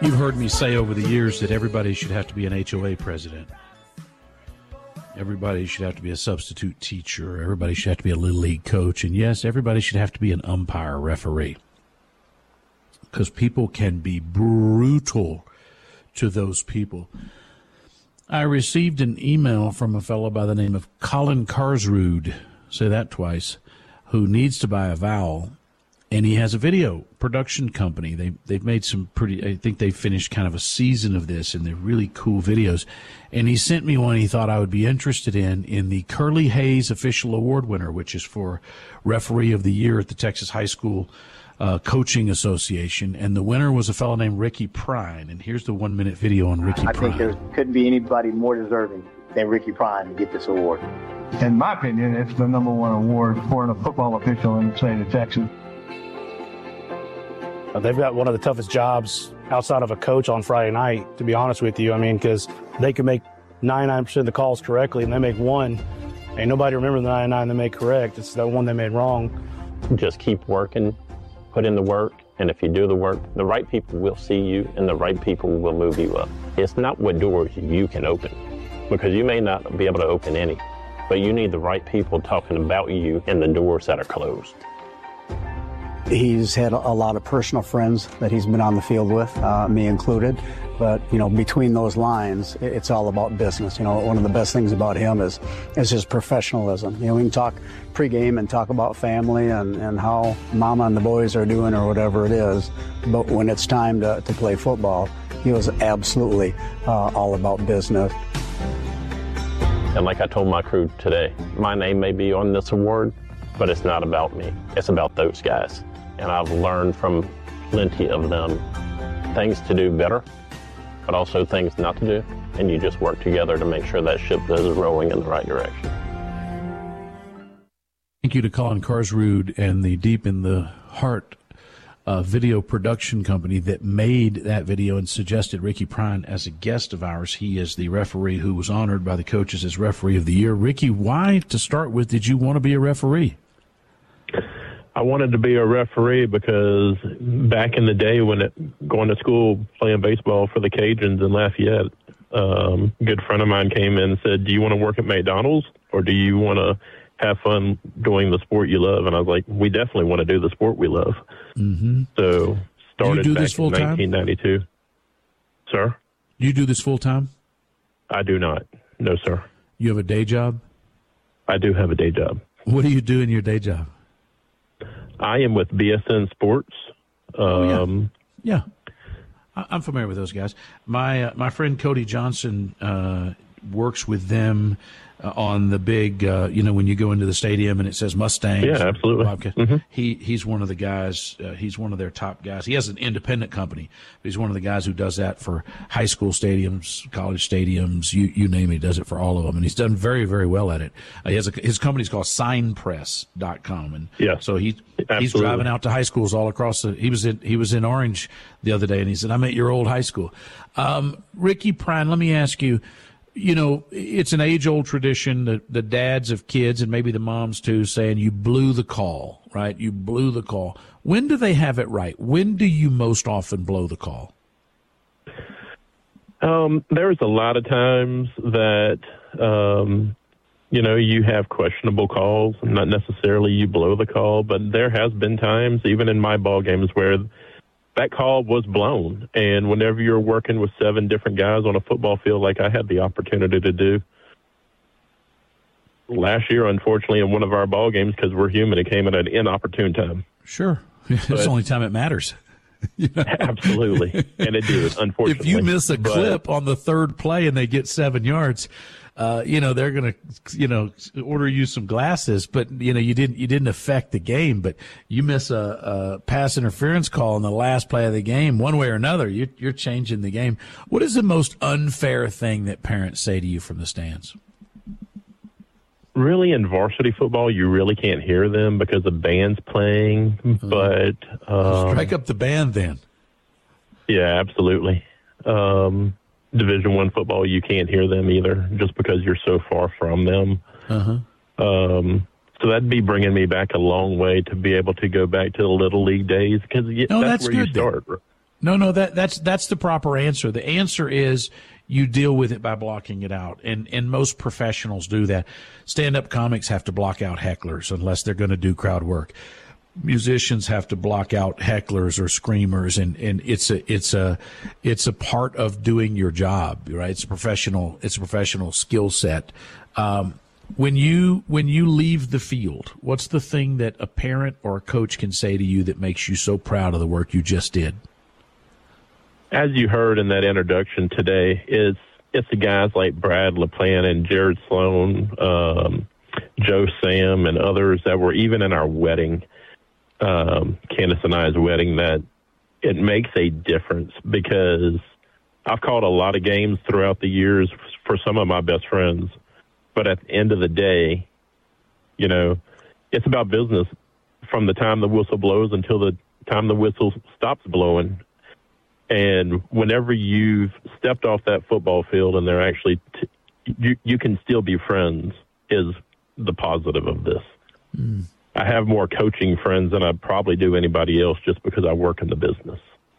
You've heard me say over the years that everybody should have to be an HOA president. Everybody should have to be a substitute teacher. Everybody should have to be a Little League coach. And yes, everybody should have to be an umpire referee. Because people can be brutal to those people. I received an email from a fellow by the name of Colin Karsrud, say that twice, who needs to buy a vowel. And he has a video production company. They've made some pretty, I think they finished kind of a season of this, and they're really cool videos. And he sent me one he thought I would be interested in the Curly Hayes Official Award winner, which is for Referee of the Year at the Texas High School Coaching Association. And the winner was a fellow named Ricky Prine. And here's the 1-minute video on Ricky Prine. I think there couldn't be anybody more deserving than Ricky Prine to get this award. In my opinion, it's the number one award for a football official in the state of Texas. They've got one of the toughest jobs outside of a coach on Friday night, to be honest with you. I mean, because they can make 99% of the calls correctly, and they make one. Ain't nobody remember the 99 they made correct. It's the one they made wrong. Just keep working, put in the work, and if you do the work, the right people will see you, and the right people will move you up. It's not what doors you can open, because you may not be able to open any, but you need the right people talking about you in the doors that are closed. He's had a lot of personal friends that he's been on the field with, me included. But, you know, between those lines, it's all about business. You know, one of the best things about him is his professionalism. You know, we can talk pregame and talk about family and how mama and the boys are doing or whatever it is. But when it's time to play football, he was absolutely all about business. And like I told my crew today, my name may be on this award, but it's not about me. It's about those guys. And I've learned from plenty of them things to do better, but also things not to do. And you just work together to make sure that ship is rowing in the right direction. Thank you to Colin Karsrud and the Deep in the Heart video production company that made that video and suggested Ricky Prine as a guest of ours. He is the referee who was honored by the coaches as Referee of the Year. Ricky, why, to start with, did you want to be a referee? I wanted to be a referee because back in the day when going to school playing baseball for the Cajuns in Lafayette, a good friend of mine came in and said, do you want to work at McDonald's or do you want to have fun doing the sport you love? And I was like, we definitely want to do the sport we love. Mm-hmm. So started back in 1992. Sir? You do this full time? I do not. No, sir. You have a day job? I do have a day job. What do you do in your day job? I am with BSN Sports. Yeah. I'm familiar with those guys. My friend Cody Johnson works with them on the big, when you go into the stadium and it says Mustangs. Yeah, absolutely. Mm-hmm. He's one of the guys. He's one of their top guys. He has an independent company, but he's one of the guys who does that for high school stadiums, college stadiums, you name it. He does it for all of them, and he's done very, very well at it. His company's called signpress.com, and so he's driving out to high schools all across he was in Orange the other day, and he said, I'm at your old high school. Ricky Prine, let me ask you, it's an age-old tradition, the dads of kids and maybe the moms too, saying you blew the call, right? You blew the call. When do they have it right? When do you most often blow the call? There's a lot of times that, you have questionable calls, not necessarily you blow the call, but there has been times, even in my ball games, where that call was blown. And whenever you're working with 7 different guys on a football field, like I had the opportunity to do last year, unfortunately, in one of our ball games, because we're human, it came at an inopportune time. Sure. It's the only time it matters. Absolutely. And it did, unfortunately. If you miss a clip on the third play and they get 7 yards, they're going to, order you some glasses, but, you didn't affect the game, but you miss a pass interference call in the last play of the game, one way or another, you're changing the game. What is the most unfair thing that parents say to you from the stands? Really, in varsity football, you really can't hear them because the band's playing, but... strike up the band then. Yeah, absolutely. Division I football, you can't hear them either, just because you're so far from them. So that'd be bringing me back a long way to be able to go back to the Little League days, because that's where you start. No, that's the proper answer. The answer is you deal with it by blocking it out. And most professionals do that. Stand-up comics have to block out hecklers unless they're going to do crowd work. Musicians have to block out hecklers or screamers, and it's a part of doing your job, right? It's a professional skill set. When you leave the field, what's the thing that a parent or a coach can say to you that makes you so proud of the work you just did? As you heard in that introduction today, it's the guys like Brad LaPlante and Jared Sloan, Joe Sam, and others that were even in our wedding, Candace and I's wedding, that it makes a difference, because I've called a lot of games throughout the years for some of my best friends. But at the end of the day, it's about business from the time the whistle blows until the time the whistle stops blowing. And whenever you've stepped off that football field and they're actually, you can still be friends, is the positive of this. Mm. I have more coaching friends than I probably do anybody else just because I work in the business.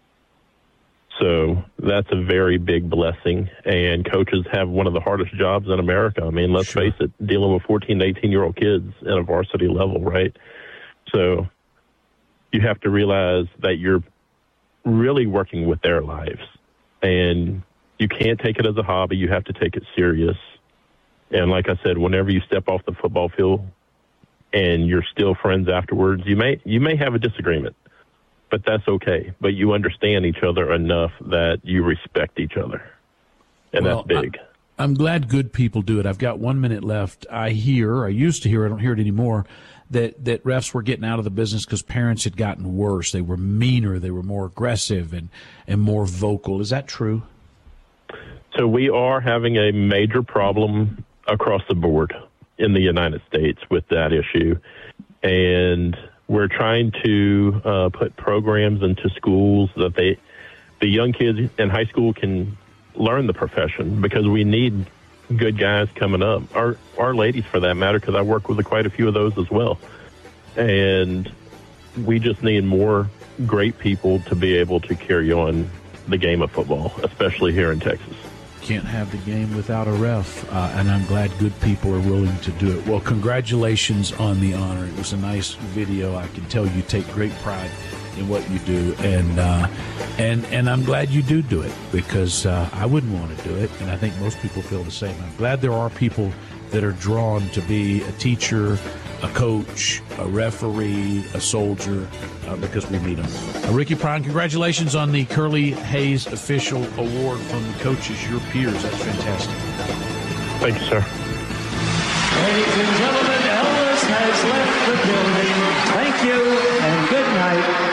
So that's a very big blessing. And coaches have one of the hardest jobs in America. I mean, let's face it, dealing with 14 to 18-year-old kids at a varsity level, right? So you have to realize that you're really working with their lives. And you can't take it as a hobby. You have to take it serious. And like I said, whenever you step off the football field and you're still friends afterwards, you may have a disagreement. But that's okay. But you understand each other enough that you respect each other. And that's big. I'm glad good people do it. I've got 1 minute left. I used to hear, I don't hear it anymore, that refs were getting out of the business because parents had gotten worse. They were meaner. They were more aggressive and more vocal. Is that true? So we are having a major problem across the board in the United States with that issue. And we're trying to put programs into schools that the young kids in high school can learn the profession, because we need good guys coming up, our ladies for that matter, because I work with quite a few of those as well. And we just need more great people to be able to carry on the game of football, especially here in Texas. Can't have the game without a ref, and I'm glad good people are willing to do it. Well, congratulations on the honor. It was a nice video. I can tell you take great pride in what you do, and I'm glad you do it, because I wouldn't want to do it, and I think most people feel the same. I'm glad there are people that are drawn to be a teacher, a coach, a referee, a soldier, because we need them. Ricky Prine, congratulations on the Curly Hayes Official Award from the coaches, your peers. That's fantastic. Thank you, sir. Ladies and gentlemen, Elvis has left the building. Thank you and good night.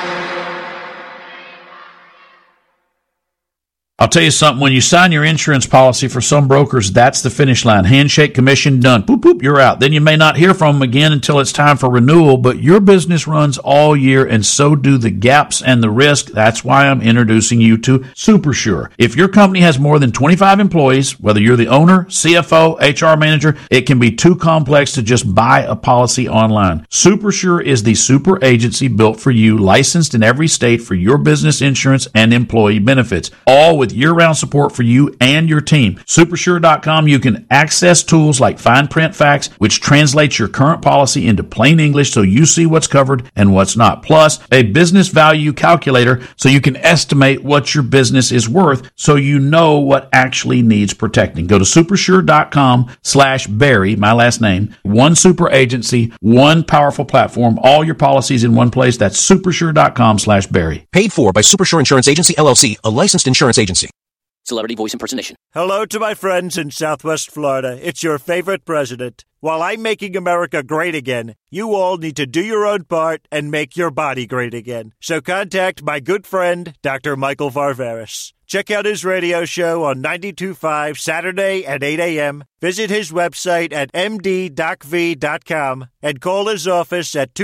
I'll tell you something, when you sign your insurance policy, for some brokers, that's the finish line. Handshake, commission, done. Boop, boop, you're out. Then you may not hear from them again until it's time for renewal, but your business runs all year, and so do the gaps and the risk. That's why I'm introducing you to SuperSure. If your company has more than 25 employees, whether you're the owner, CFO, HR manager, it can be too complex to just buy a policy online. SuperSure is the super agency built for you, licensed in every state for your business insurance and employee benefits, all with year-round support for you and your team. Supersure.com, you can access tools like Fine Print Facts, which translates your current policy into plain English so you see what's covered and what's not. Plus, a business value calculator so you can estimate what your business is worth so you know what actually needs protecting. Go to supersure.com/Barry, my last name. One super agency, one powerful platform, all your policies in one place. That's supersure.com/Barry. Paid for by Supersure Insurance Agency, LLC, a licensed insurance agency. Celebrity voice impersonation. Hello to my friends in Southwest Florida. It's your favorite president. While I'm making America great again, you all need to do your own part and make your body great again. So contact my good friend, Dr. Michael Varvaris. Check out his radio show on 92.5 Saturday at 8 a.m. Visit his website at mddocv.com and call his office at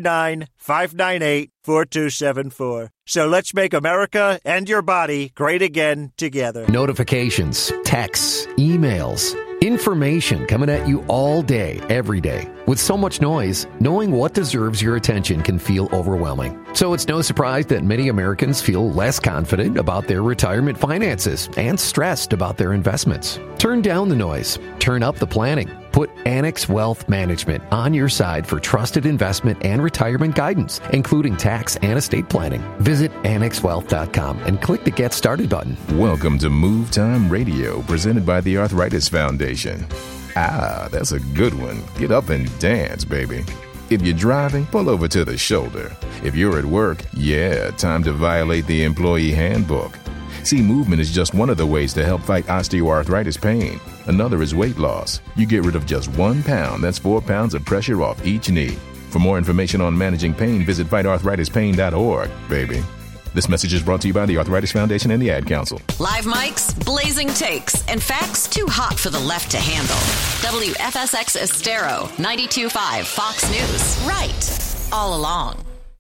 239-598-4274. So let's make America and your body great again together. Notifications, texts, emails, information coming at you all day, every day. With so much noise, knowing what deserves your attention can feel overwhelming. So it's no surprise that many Americans feel less confident about their retirement finances and stressed about their investments. Turn down the noise. Turn up the planning. Put Annex Wealth Management on your side for trusted investment and retirement guidance, including tax and estate planning. Visit AnnexWealth.com and click the Get Started button. Welcome to Move Time Radio, presented by the Arthritis Foundation. Ah, that's a good one. Get up and dance, baby. If you're driving, pull over to the shoulder. If you're at work, time to violate the employee handbook. See, movement is just one of the ways to help fight osteoarthritis pain. Another is weight loss. You get rid of just 1 pound. That's 4 pounds of pressure off each knee. For more information on managing pain, visit fightarthritispain.org, baby. This message is brought to you by the Arthritis Foundation and the Ad Council. Live mics, blazing takes, and facts too hot for the left to handle. WFSX Estero, 92.5 Fox News. Right. All along.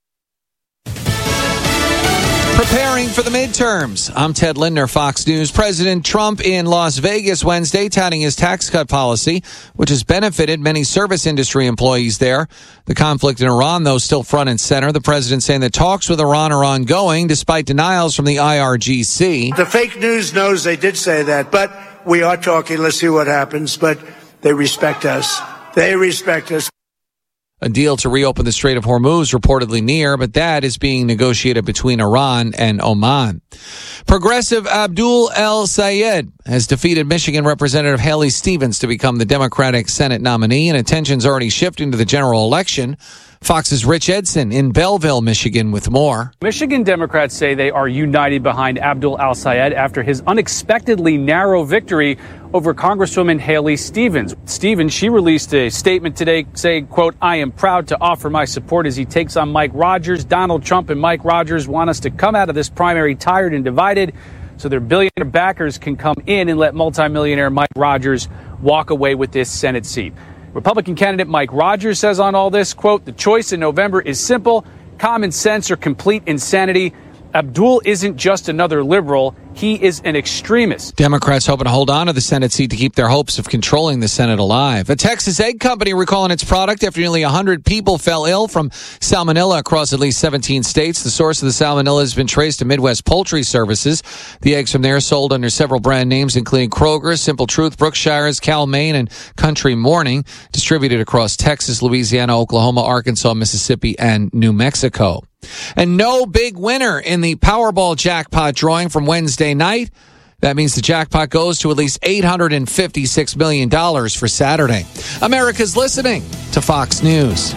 Preparing for the midterms. I'm Ted Lindner, Fox News. President Trump in Las Vegas Wednesday touting his tax cut policy, which has benefited many service industry employees there. The conflict in Iran, though, still front and center. The president saying that talks with Iran are ongoing, despite denials from the IRGC. The fake news knows they did say that, but we are talking. Let's see what happens. But they respect us. They respect us. A deal to reopen the Strait of Hormuz reportedly near, but that is being negotiated between Iran and Oman. Progressive Abdul El-Sayed has defeated Michigan Representative Haley Stevens to become the Democratic Senate nominee, and attention's already shifting to the general election. Fox's Rich Edson in Belleville, Michigan, with more. Michigan Democrats say they are united behind Abdul El-Sayed after his unexpectedly narrow victory over Congresswoman Haley Stevens. Stevens, she released a statement today saying, quote, "I am proud to offer my support as he takes on Mike Rogers. Donald Trump and Mike Rogers want us to come out of this primary tired and divided so their billionaire backers can come in and let multimillionaire Mike Rogers walk away with this Senate seat." Republican candidate Mike Rogers says on all this, quote, "The choice in November is simple, common sense or complete insanity. Abdul isn't just another liberal. He is an extremist." Democrats hoping to hold on to the Senate seat to keep their hopes of controlling the Senate alive. A Texas egg company recalling its product after nearly 100 people fell ill from salmonella across at least 17 states. The source of the salmonella has been traced to Midwest Poultry Services. The eggs from there sold under several brand names, including Kroger, Simple Truth, Brookshire's, Cal Maine, and Country Morning, distributed across Texas, Louisiana, Oklahoma, Arkansas, Mississippi, and New Mexico. And no big winner in the Powerball jackpot drawing from Wednesday night. That means the jackpot goes to at least $856 million for Saturday. America's listening to Fox News.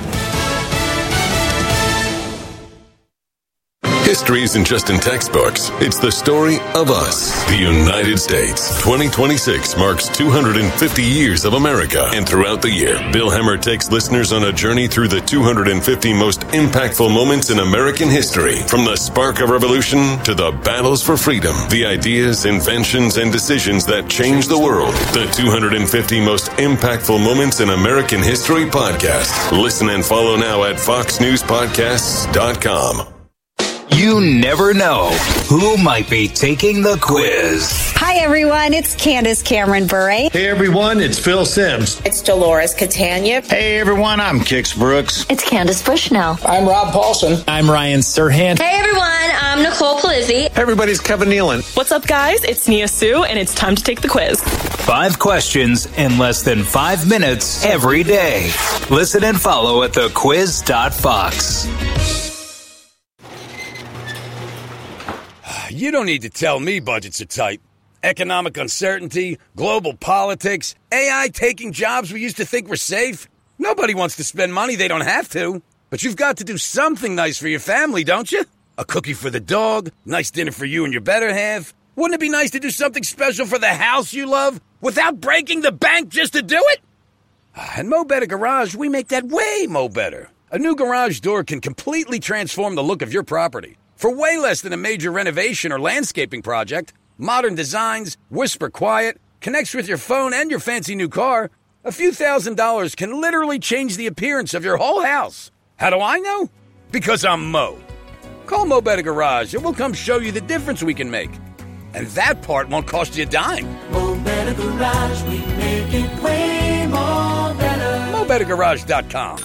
History isn't just in textbooks. It's the story of us, the United States. 2026 marks 250 years of America. And throughout the year, Bill Hemmer takes listeners on a journey through the 250 most impactful moments in American history. From the spark of revolution to the battles for freedom, the ideas, inventions, and decisions that changed the world. The 250 most impactful moments in American history podcast. Listen and follow now at foxnewspodcasts.com. You never know who might be taking the quiz. Hi, everyone. It's Candace Cameron Bure. Hey, everyone. It's Phil Sims. It's Dolores Catania. Hey, everyone. I'm Kix Brooks. It's Candace Bushnell. I'm Rob Paulson. I'm Ryan Serhant. Hey, everyone. I'm Nicole Palizzi. Hey, everybody. It's Kevin Nealon. What's up, guys? It's Nia Sue, and it's time to take the quiz. 5 questions in less than 5 minutes every day. Listen and follow at thequiz.fox. You don't need to tell me budgets are tight. Economic uncertainty, global politics, AI taking jobs we used to think were safe. Nobody wants to spend money they don't have to. But you've got to do something nice for your family, don't you? A cookie for the dog, nice dinner for you and your better half. Wouldn't it be nice to do something special for the house you love without breaking the bank just to do it? At Mo Better Garage, we make that way mo better. A new garage door can completely transform the look of your property. For way less than a major renovation or landscaping project, modern designs, whisper quiet, connects with your phone and your fancy new car, a few $1,000s can literally change the appearance of your whole house. How do I know? Because I'm Mo. Call Mo Better Garage and we'll come show you the difference we can make. And that part won't cost you a dime. Mo Better Garage, we make it way more better. Mo GoBetterGarage.com.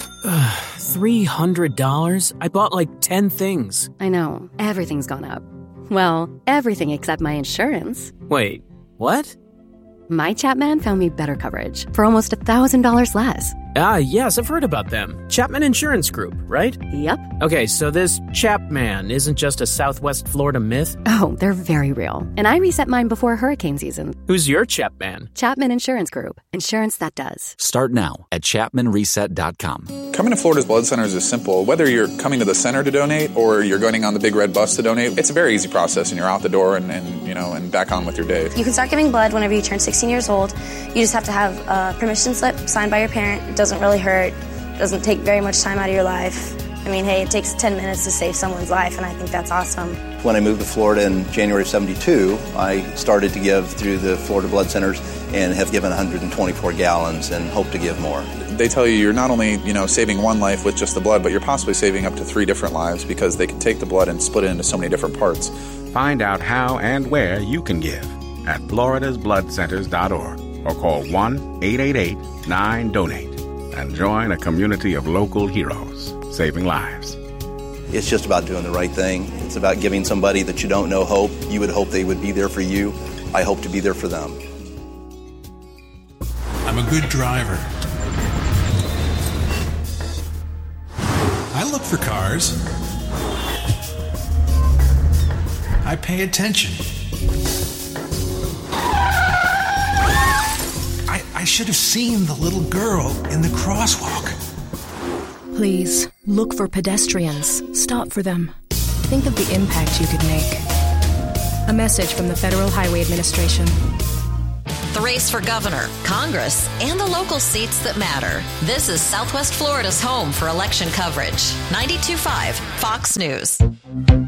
$300? I bought like 10 things. I know. Everything's gone up. Well, everything except my insurance. Wait, what? My Chapman found me better coverage for almost $1,000 less. Ah, yes, I've heard about them. Chapman Insurance Group, right? Yep. Okay, so this Chapman isn't just a Southwest Florida myth? Oh, they're very real. And I reset mine before hurricane season. Who's your Chapman? Chapman Insurance Group. Insurance that does. Start now at ChapmanReset.com. Coming to Florida's blood centers is simple. Whether you're coming to the center to donate or you're going on the big red bus to donate, it's a very easy process, and you're out the door and back on with your day. You can start giving blood whenever you turn 16 years old. You just have to have a permission slip signed by your parent. It doesn't really hurt. It doesn't take very much time out of your life. I mean, hey, it takes 10 minutes to save someone's life, and I think that's awesome. When I moved to Florida in January of '72, I started to give through the Florida Blood Centers and have given 124 gallons and hope to give more. They tell you you're not only, saving one life with just the blood, but you're possibly saving up to 3 different lives because they can take the blood and split it into so many different parts. Find out how and where you can give at floridasbloodcenters.org or call 1-888-9-DONATE and join a community of local heroes saving lives. It's just about doing the right thing. It's about giving somebody that you don't know hope. You would hope they would be there for you. I hope to be there for them. I'm a good driver. I look for cars. I pay attention. I should have seen the little girl in the crosswalk. Please, look for pedestrians. Stop for them. Think of the impact you could make. A message from the Federal Highway Administration. The race for governor, Congress, and the local seats that matter. This is Southwest Florida's home for election coverage. 92.5 Fox News.